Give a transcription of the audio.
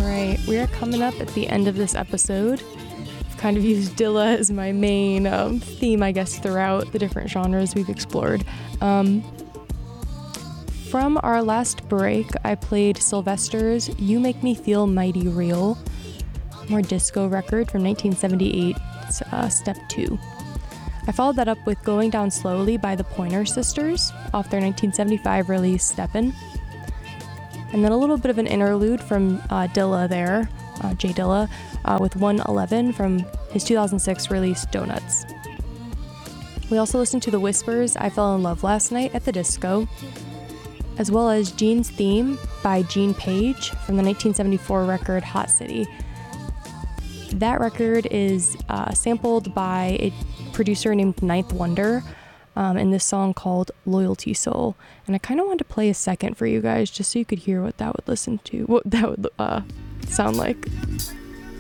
right, we are coming up at the end of this episode. I've kind of used Dilla as my main theme, I guess, throughout the different genres we've explored. From our last break, I played Sylvester's You Make Me Feel Mighty Real, more disco record from 1978, Step 2. I followed that up with Going Down Slowly by the Pointer Sisters off their 1975 release Steppin'. And then a little bit of an interlude from Dilla there, Jay Dilla, with 111 from his 2006 release Donuts. We also listened to The Whispers' I Fell in Love Last Night at the Disco, as well as Gene's Theme by Gene Page from the 1974 record Hot City. That record is sampled by a producer named Ninth Wonder in this song called Loyalty Soul. And I kind of wanted to play a second for you guys just so you could hear what that would sound like.